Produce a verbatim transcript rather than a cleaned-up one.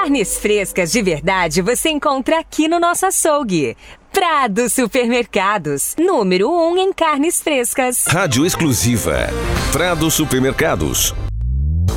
Carnes frescas de verdade você encontra aqui no nosso açougue. Prado Supermercados, número um em carnes frescas. Rádio exclusiva. Prado Supermercados.